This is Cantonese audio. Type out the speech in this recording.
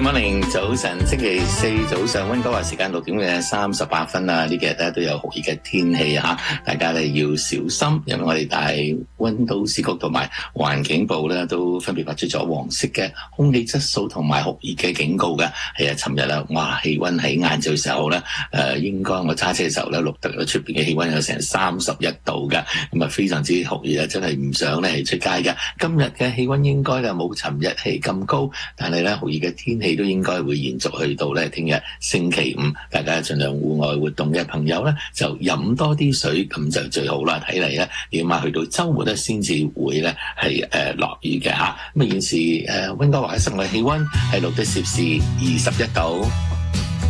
Good morning，早晨，星期四早上溫哥華時間6:38啊！呢幾日咧都有酷熱嘅天氣嚇，大家咧要小心，因為我哋大溫都市局同埋環境部咧都分別發出咗黃色嘅空氣質素同埋酷熱嘅警告嘅。係啊，尋日啦，哇，氣溫喺晏晝時候咧，應該我揸車嘅時候咧錄得咗出邊嘅氣溫有成31度嘅，咁啊非常之酷熱啊，真係唔想咧出街嘅。今日嘅氣溫應該咧冇尋日係咁高，但係咧酷熱嘅天氣都應該會延續去到咧聽日星期五，大家盡量戶外活動嘅朋友咧就飲多啲水，咁就最好啦。睇嚟咧，起碼去到週末咧先至會咧係落雨嘅嚇。咁啊現時溫哥華嘅室外氣溫係錄得攝氏21度。